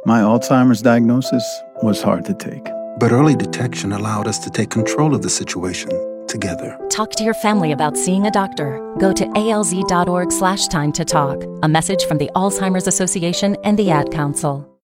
My Alzheimer's diagnosis was hard to take. But early detection allowed us to take control of the situation together. Talk to your family about seeing a doctor. Go to alz.org/time to talk. A message from the Alzheimer's Association and the Ad Council.